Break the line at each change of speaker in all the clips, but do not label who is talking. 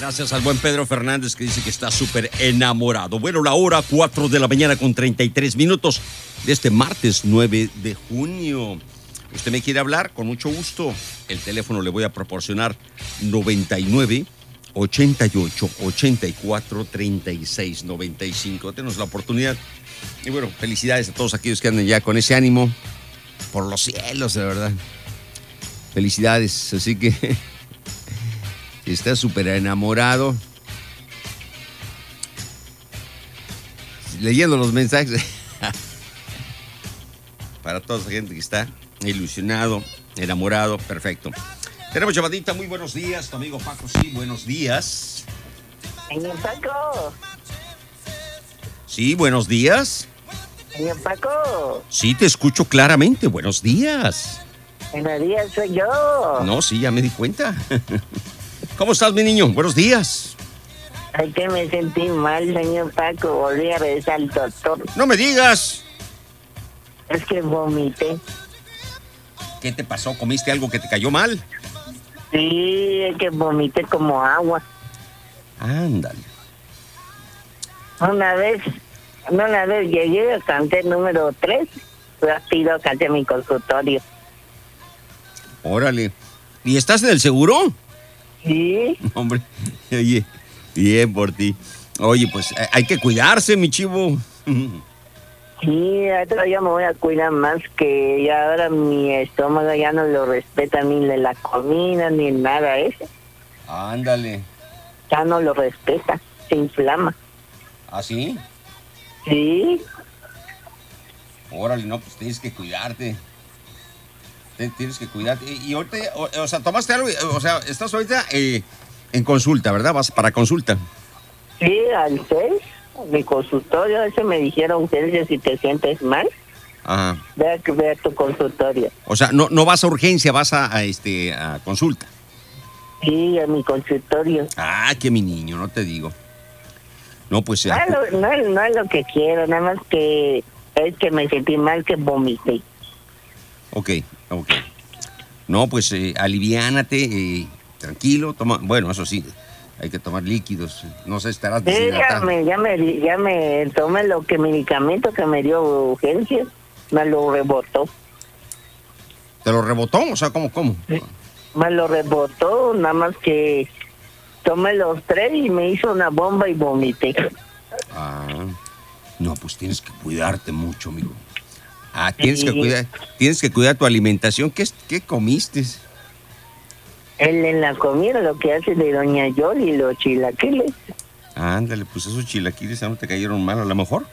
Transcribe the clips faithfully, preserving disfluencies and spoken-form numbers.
Gracias al buen Pedro Fernández que dice que está súper enamorado. Bueno, la hora cuatro de la mañana con treinta y tres minutos de este martes nueve de junio. ¿Usted me quiere hablar? Con mucho gusto. El teléfono le voy a proporcionar noventa y nueve, ochenta y ocho, ochenta y cuatro, treinta y seis, noventa y cinco. Tenemos la oportunidad. Y bueno, felicidades a todos aquellos que andan ya con ese ánimo por los cielos, de verdad. Felicidades. Así que si estás súper enamorado, leyendo los mensajes para toda esa gente que está ilusionado, enamorado, perfecto. Tenemos llamadita, muy buenos días, tu amigo Paco, sí, buenos días.
Señor Paco.
Sí, buenos días.
Señor Paco.
Sí, te escucho claramente, buenos días.
Buenos días, soy yo.
No, sí, ya me di cuenta. ¿Cómo estás, mi niño? Buenos días.
Ay, que me sentí mal, señor Paco. Volví a regresar al doctor.
No me digas.
Es que vomité.
¿Qué te pasó? ¿Comiste algo que te cayó mal?
Sí, es que vomité como agua.
Ándale.
Una vez, una vez llegué, canté número tres. Rápido, canté mi consultorio.
Órale. ¿Y estás en el seguro?
Sí.
Hombre, oye, bien por ti. Oye, pues hay que cuidarse, mi chivo.
Sí, ahora ya me voy a cuidar más, que ya ahora mi estómago ya no lo respeta ni de la comida ni nada eso.
Ándale.
Ya no lo respeta, se inflama.
¿Ah, sí?
Sí.
Órale, no, pues tienes que cuidarte. Tienes que cuidarte. Y, y ahorita, o, o sea, tomaste algo, o sea, estás ahorita eh, en consulta, ¿verdad? Vas para consulta.
Sí, al seis, mi consultorio, ese me dijeron que si te sientes mal,
Ajá.
ve a, ve a tu consultorio.
O sea, no, no vas a urgencia, vas a, a, este, a consulta.
Sí, a mi consultorio.
Ah, que mi niño, no te digo. No, pues...
No, no, no, no es lo que quiero, nada más que es que me sentí mal, que vomité.
Ok, ok. No, pues eh, aliviánate, eh, tranquilo, toma, bueno, eso sí, hay que tomar líquidos, no sé, estarás
Sí, ya
deshidratado.
me, ya me, ya me tomé lo que medicamento que me dio urgencia, me lo rebotó.
¿Te lo rebotó? O sea, ¿cómo, cómo?
Sí. Me lo rebotó, nada más que tomé los tres y me hizo una bomba y vomité.
Ah, no, pues tienes que cuidarte mucho, amigo. Ah, tienes
Sí.
que cuidar, tienes que cuidar tu alimentación. ¿Qué, qué comiste?
Él en la comida lo que hace de Doña Yoli, los chilaquiles.
Ándale, pues esos chilaquiles ya no te cayeron mal a lo mejor.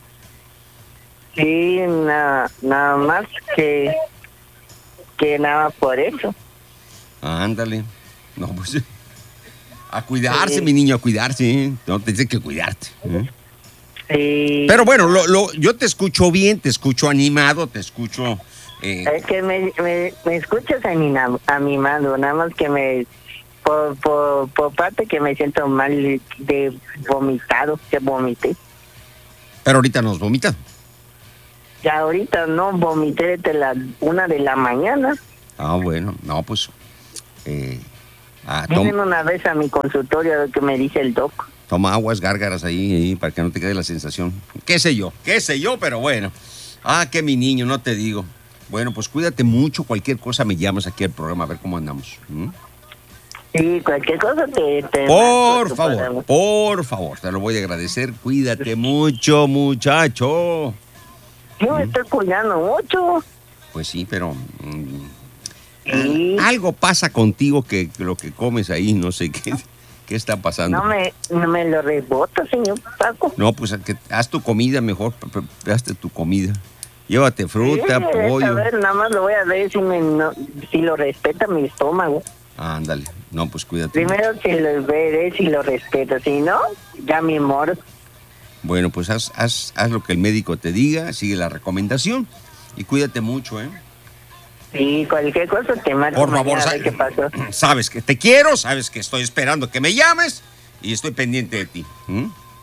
Sí, na, nada más que, que nada por eso.
Ándale. No, pues a cuidarse,
Sí.
mi niño, a cuidarse. ¿eh? No, tienes que cuidarte. ¿eh?
Sí.
Pero bueno, lo, lo, yo te escucho bien, te escucho animado, te escucho... Eh,
Es que me, me, me escuchas anima- animado, nada más que me... Por, por, por parte que me siento mal de vomitado, que vomité.
pero ahorita nos vomitan.
Ya ahorita no, vomité desde la una de la mañana.
Ah, bueno, no, pues... Eh, ah,
Vienen
tom,
una vez a mi consultorio a ver qué me dice el doc.
toma aguas gárgaras ahí, ahí para que no te quede la sensación. ¿Qué sé yo? ¿Qué sé yo? Pero bueno. Ah, que mi niño, no te digo. Bueno, pues cuídate mucho. Cualquier cosa me llamas aquí al programa a ver cómo andamos. ¿Mm?
Sí, cualquier cosa te... te
Por
marco,
favor,
programa.
por favor, te lo voy a agradecer. Cuídate mucho, muchacho.
Yo me estoy cuidando mucho.
Pues sí, pero mm,
Sí.
algo pasa contigo que, que lo que comes ahí, no sé qué, qué está pasando.
No me, no me lo rebota, señor Paco.
No, pues que, haz tu comida mejor, p- p- hazte tu comida. Llévate fruta,
Sí,
pollo.
A ver, nada más lo voy a ver si, me, no, si lo respeta mi estómago.
Ándale, no, pues cuídate.
Primero si lo veré, si lo respeta. Si no, ya me moro.
Bueno, pues haz, haz, haz lo que el médico te diga, sigue la recomendación y cuídate mucho, ¿eh?
Sí, cualquier cosa te marco.
Por favor,
mañana a ver
sa-
qué pasó.
sabes que te quiero, sabes que estoy esperando que me llames y estoy pendiente de ti. ¿Mm?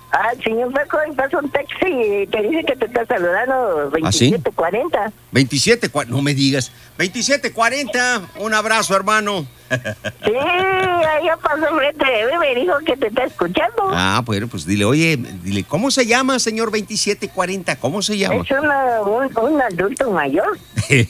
Ah, señor Paco, pasa un taxi y te dice que te está saludando veintisiete cuarenta.
¿Ah, sí? veintisiete cuarenta, no me digas. veintisiete cuarenta, un abrazo, hermano.
Sí, ahí pasó frente de mí, me dijo que te está escuchando.
Ah, bueno, pues dile, oye, dile, ¿cómo se llama, señor veintisiete cuarenta? ¿Cómo se llama?
Es una, un, un adulto mayor.
Sí.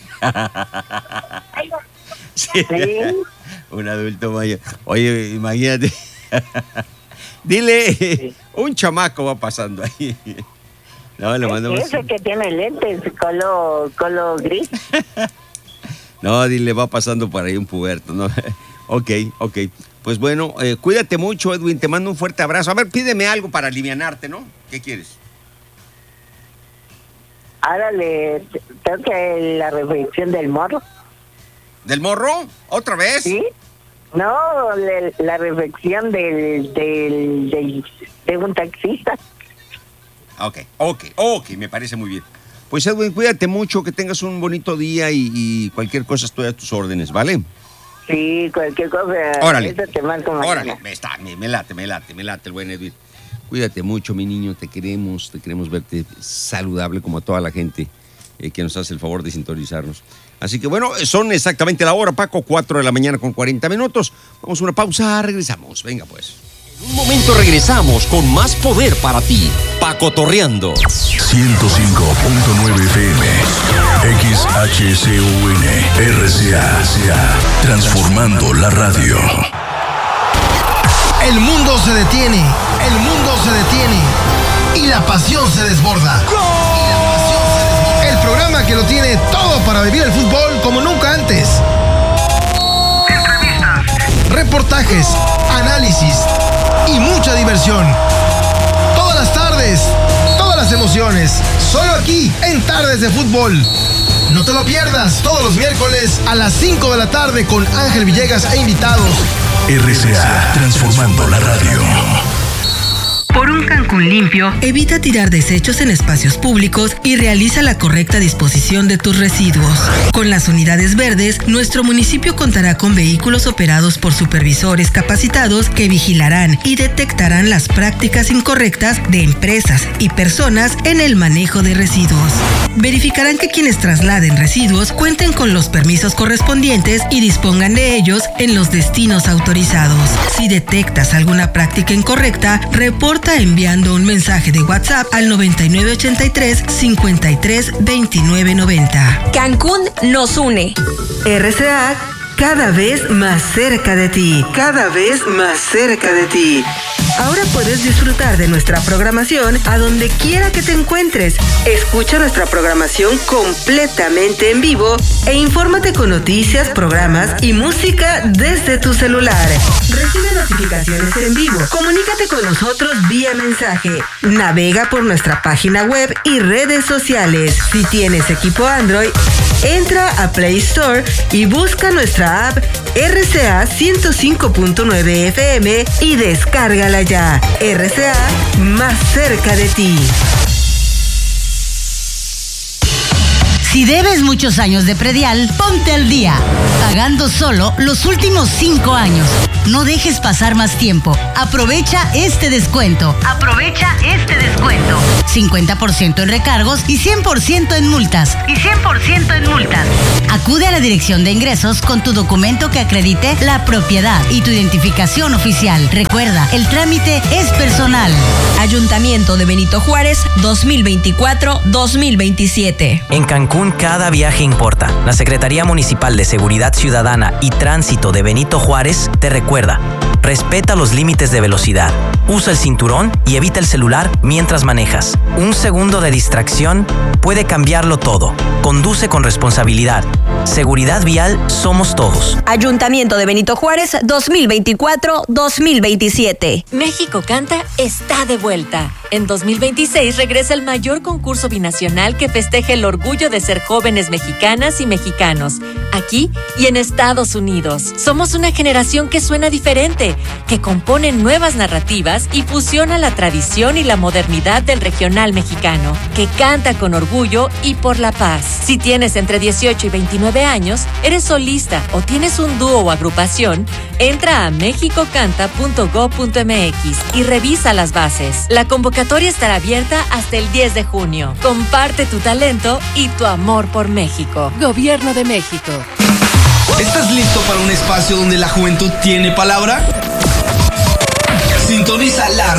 Sí.
Un adulto mayor. Oye, imagínate. Dile, sí. Un chamaco va pasando ahí. No, le mandamos.
Ese que tiene lentes, color, color gris.
No, dile, va pasando por ahí un puberto, ¿no? Ok, ok. Pues bueno, eh, cuídate mucho, Edwin, te mando un fuerte abrazo. A ver, pídeme algo para alivianarte, ¿no? ¿Qué quieres?
Ahora le toque la reflexión del morro.
¿Del morro? ¿Otra vez?
Sí. No, le, la reflexión del, del, del, de un taxista.
Ok, ok, ok, me parece muy bien. Pues Edwin, cuídate mucho, que tengas un bonito día y, y cualquier cosa estoy a tus órdenes, ¿vale?
Sí, cualquier cosa.
Órale,
te marco
órale, me, está, me, me late, me late, me late el buen Edwin. Cuídate mucho, mi niño, te queremos, te queremos verte saludable como a toda la gente eh, que nos hace el favor de sintonizarnos. Así que bueno, son exactamente la hora, Paco, cuatro de la mañana con cuarenta minutos. Vamos a una pausa, regresamos, venga pues.
En un momento regresamos con más poder para ti, Pacotorreando.
ciento cinco punto nueve F M, X H C U N, R C A, transformando la radio.
El mundo se detiene, el mundo se detiene y la pasión se desborda. ¡Gol! Y la pasión se desborda. El programa que lo tiene todo para vivir el fútbol como nunca antes. Entrevistas, reportajes, análisis y mucha diversión. Todas las tardes, todas las emociones, solo aquí en Tardes de Fútbol. No te lo pierdas todos los miércoles a las cinco de la tarde con Ángel Villegas e invitados.
R C A, transformando la radio.
Por un Cancún limpio, evita tirar desechos en espacios públicos y realiza la correcta disposición de tus residuos. Con las unidades verdes, nuestro municipio contará con vehículos operados por supervisores capacitados que vigilarán y detectarán las prácticas incorrectas de empresas y personas en el manejo de residuos. Verificarán que quienes trasladen residuos cuenten con los permisos correspondientes y dispongan de ellos en los destinos autorizados. Si detectas alguna práctica incorrecta, reporta enviando un mensaje de WhatsApp al noventa y nueve ochenta y tres cincuenta y tres veintinueve noventa.
Cancún nos une.
R C A, cada vez más cerca de ti. Cada vez más cerca de ti. Ahora puedes disfrutar de nuestra programación a donde quiera que te encuentres. Escucha nuestra programación completamente en vivo e infórmate con noticias, programas y música desde tu celular. Recibe notificaciones en vivo. Comunícate con nosotros vía mensaje. Navega por nuestra página web y redes sociales. Si tienes equipo Android, entra a Play Store y busca nuestra app R C A ciento cinco punto nueve F M y descárgala ya. R C A, más cerca de ti.
Si debes muchos años de predial, ponte al día, pagando solo los últimos cinco años. No dejes pasar más tiempo. Aprovecha este descuento. Aprovecha este descuento. cincuenta por ciento en recargos y cien por ciento en multas. Y cien por ciento en multas. Acude a la Dirección de Ingresos con tu documento que acredite la propiedad y tu identificación oficial. Recuerda, el trámite es personal.
Ayuntamiento de Benito Juárez, dos mil veinticuatro dos mil veintisiete.
En Cancún cada viaje importa. La Secretaría Municipal de Seguridad Ciudadana y Tránsito de Benito Juárez te recuerda: respeta los límites de velocidad, usa el cinturón y evita el celular mientras manejas. Un segundo de distracción puede cambiarlo todo. Conduce con responsabilidad. Seguridad vial somos todos.
Ayuntamiento de Benito Juárez, dos mil veinticuatro dos mil veintisiete.
México Canta está de vuelta. En dos mil veintiséis regresa el mayor concurso binacional que festeja el orgullo de ser jóvenes mexicanas y mexicanos, aquí y en Estados Unidos. Somos una generación que suena diferente, que compone nuevas narrativas bandas y fusiona la tradición y la modernidad del regional mexicano, que canta con orgullo y por la paz. Si tienes entre dieciocho y veintinueve años, eres solista o tienes un dúo o agrupación, entra a mexico canta punto gob punto eme equis y revisa las bases. La convocatoria estará abierta hasta el diez de junio. Comparte tu talento y tu amor por México. Gobierno de México.
¿Estás listo para un espacio donde la juventud tiene palabra? Sintoniza la